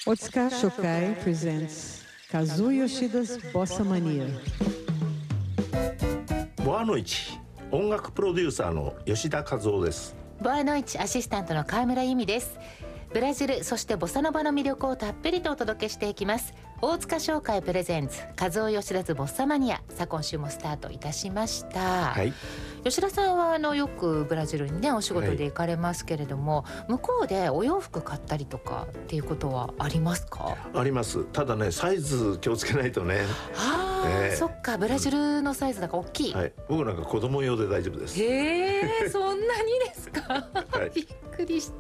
Otsuka Shokai presents Kazuo Yoshida's Bossa Mania. ボアノイチ音楽プロデューサーの吉田和夫です。 ボアノイチアシスタントの川村由美です。ブラジルそしてボサノバの魅力をたっぷりとお届けしていきます。大塚商会プレゼンツ和夫吉田ズボッサマニア。さあ今週もスタートいたしました、 はい、 吉田さんはよくブラジルにねお仕事で行かれますけれども、向こうでお洋服買ったりとかっていうことはありますか？ あります。ただねサイズ気をつけないとね。 そっかブラジルのサイズだから大きい、 はい、僕なんか子供用で大丈夫です。 へえそんなにですか、 はい、 びっくりし